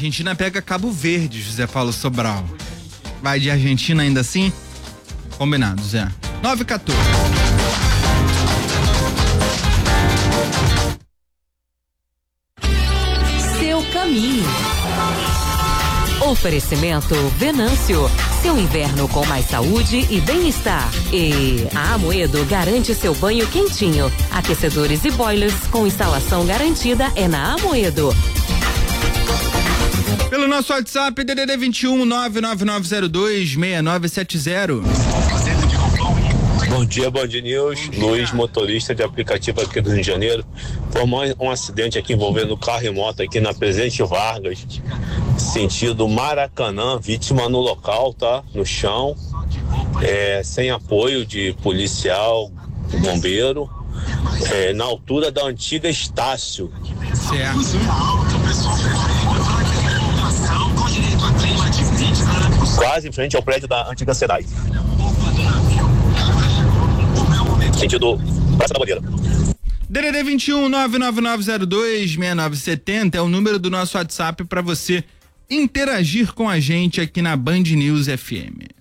Argentina pega Cabo Verde, José Paulo Sobral. Vai de Argentina ainda assim? Combinado, Zé. 9h14. Seu caminho. Oferecimento Venâncio. Seu inverno com mais saúde e bem-estar. E a Amoedo garante seu banho quentinho. Aquecedores e boilers com instalação garantida é na Amoedo. Pelo nosso WhatsApp, DDD 21 99902 6970. Bom dia, Band News. Luiz, motorista de aplicativo aqui do Rio de Janeiro. Formou um acidente aqui envolvendo carro e moto aqui na Presidente Vargas, sentido Maracanã, vítima no local, tá? No chão, sem apoio de policial, bombeiro, na altura da antiga Estácio. Certo. Quase em frente ao prédio da antiga SEDAI. Sentido Praça da Bandeira. DDD 21 99902 6970 é o número do nosso WhatsApp para você interagir com a gente aqui na Band News FM.